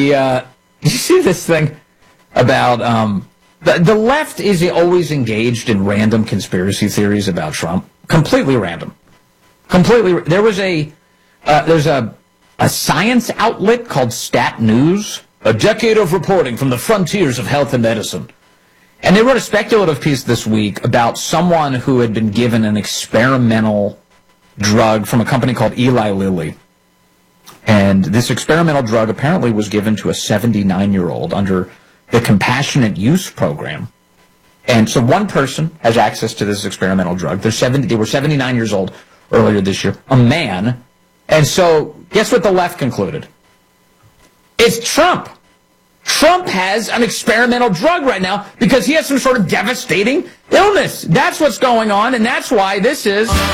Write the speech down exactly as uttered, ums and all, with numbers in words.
The uh, you see this thing about um, the the left is always engaged in random conspiracy theories about Trump, completely random, completely. There was a uh, there's a a science outlet called Stat News, a decade of reporting from the frontiers of health and medicine. And they wrote a speculative piece this week about someone who had been given an experimental drug from a company called Eli Lilly. And this experimental drug apparently was given to a seventy-nine-year-old under the compassionate use program. And so one person has access to this experimental drug. They're seventy, they were seventy-nine years old earlier this year, a man. And so guess what the left concluded? It's Trump. Trump has an experimental drug right now because he has some sort of devastating illness. That's what's going on, and that's why this is...